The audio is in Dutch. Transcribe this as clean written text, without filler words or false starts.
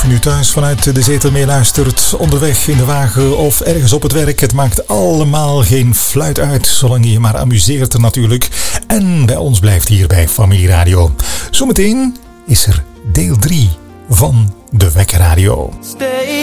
Of nu thuis vanuit de zetel meeluistert, onderweg in de wagen of ergens op het werk. Het maakt allemaal geen fluit uit, zolang je je maar amuseert natuurlijk. En bij ons blijft hier bij Familie Radio. Zometeen is er deel 3 van de Wekker Radio.